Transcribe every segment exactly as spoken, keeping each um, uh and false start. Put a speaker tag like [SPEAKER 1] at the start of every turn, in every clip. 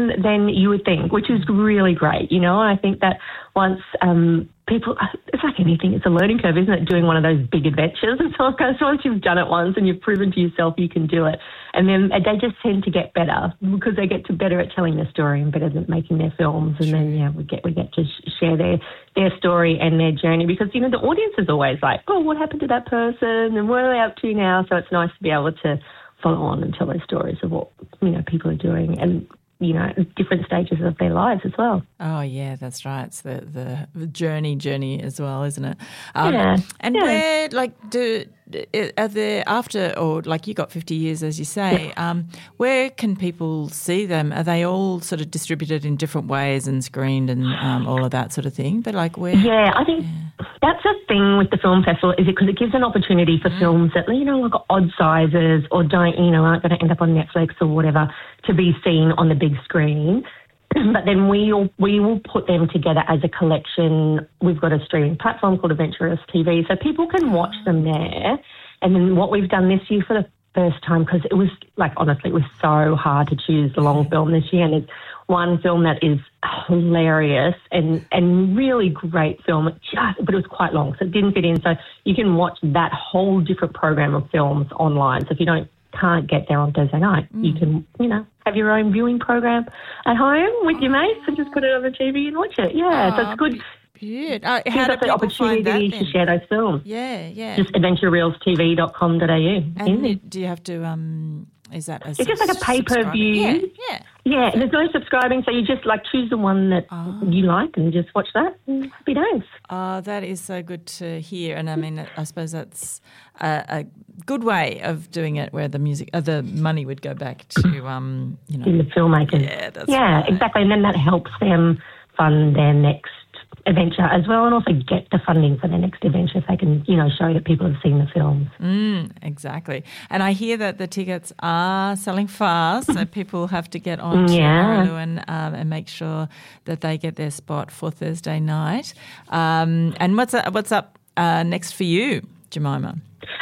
[SPEAKER 1] than you would think, which is really great, you know. I think that once um, people, it's like anything, it's a learning curve, isn't it, doing one of those big adventures and so on. So once you've done it once and you've proven to yourself you can do it, and then they just tend to get better because they get to better at telling their story and better at making their films. And then, yeah, we get we get to sh- share their, their story and their journey because, you know, the audience is always like, oh, what happened to that person and what are they up to now? So it's nice to be able to follow on and tell those stories of what, you know, people are doing and, you know, different stages of their lives as well.
[SPEAKER 2] Oh, yeah, that's right. It's the, the journey, journey as well, isn't it? Um,
[SPEAKER 1] yeah.
[SPEAKER 2] And
[SPEAKER 1] yeah.
[SPEAKER 2] where, like, do are there after, or like you got fifty years, as you say,
[SPEAKER 1] yeah.
[SPEAKER 2] um, where can people see them? Are they all sort of distributed in different ways and screened and um, all of that sort of thing? But, like, where?
[SPEAKER 1] Yeah, I think
[SPEAKER 2] yeah.
[SPEAKER 1] that's the thing with the film festival is it because it gives an opportunity for mm. films that, you know, like odd sizes or don't, you know, aren't going to end up on Netflix or whatever to be seen on the big screen. But then we'll, we will put them together as a collection. We've got a streaming platform called Adventurous T V, so people can watch them there. And then what we've done this year for the first time, because it was, like, honestly, it was so hard to choose the long film this year, and there's one film that is hilarious and, and really great film, just, but it was quite long, so it didn't fit in. So you can watch that whole different program of films online. So if you don't can't get there on Thursday night, mm. you can, you know, have your own viewing program at home with your mates and just put it on the T V and watch it. Yeah, oh, so it's good.
[SPEAKER 2] Good. Uh, how do
[SPEAKER 1] the opportunity
[SPEAKER 2] that,
[SPEAKER 1] to share those films?
[SPEAKER 2] Yeah, yeah.
[SPEAKER 1] Just adventure reels t v dot com dot a u.
[SPEAKER 2] And you, do you have to, um, is that a
[SPEAKER 1] It's just like a pay-per-view.
[SPEAKER 2] Yeah, yeah.
[SPEAKER 1] Yeah, and there's no subscribing, so you just, like, choose the one that oh. you like and just watch that and happy days.
[SPEAKER 2] Oh, that is so good to hear. And, I mean, I suppose that's a, a good way of doing it where the music, uh, the money would go back to, um, you know.
[SPEAKER 1] In the filmmakers.
[SPEAKER 2] Yeah, that's
[SPEAKER 1] Yeah,
[SPEAKER 2] right.
[SPEAKER 1] exactly. And then that helps them fund their next adventure as well, and also get the funding for their next adventure if they can, you know, show that people have seen the films.
[SPEAKER 2] Mm, exactly. And I hear that the tickets are selling fast, so people have to get on to
[SPEAKER 1] yeah.
[SPEAKER 2] Araluen um, and make sure that they get their spot for Thursday night. Um, and what's up, what's up uh, next for you, Jemima?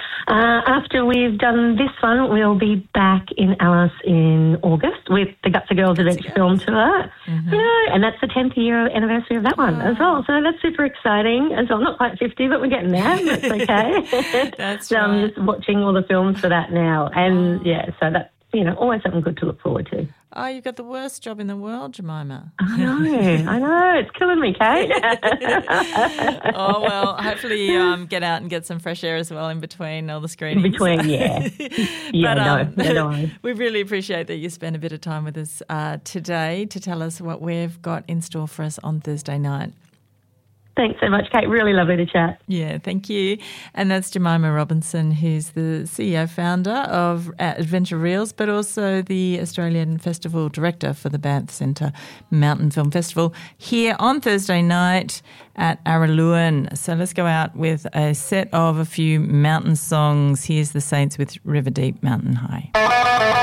[SPEAKER 1] Uh, after we've done this one, we'll be back in Alice in August with the Guts of Girls Adventure Film Tour. Mm-hmm. Yeah, and that's the tenth year anniversary of that one oh. as well. So that's super exciting as well. Not quite fifty, but we're getting there. That's okay.
[SPEAKER 2] That's
[SPEAKER 1] so
[SPEAKER 2] right.
[SPEAKER 1] I'm just watching all the films for that now. And, oh. yeah, so that's, you know, always something good to look forward to.
[SPEAKER 2] Oh, you've got the worst job in the world, Jemima.
[SPEAKER 1] I know, I know. It's killing me, Kate.
[SPEAKER 2] Oh, well, hopefully you um, get out and get some fresh air as well in between all the screenings.
[SPEAKER 1] In between, yeah. yeah,
[SPEAKER 2] but, um,
[SPEAKER 1] no, no, no.
[SPEAKER 2] We really appreciate that you spent a bit of time with us uh, today to tell us what we've got in store for us on Thursday night.
[SPEAKER 1] Thanks so much, Kate. Really lovely to chat.
[SPEAKER 2] Yeah, thank you. And that's Jemima Robinson, who's the C E O founder of Adventure Reels, but also the Australian Festival Director for the Banff Centre Mountain Film Festival here on Thursday night at Araluen. So let's go out with a set of a few mountain songs. Here's the Saints with River Deep, Mountain High.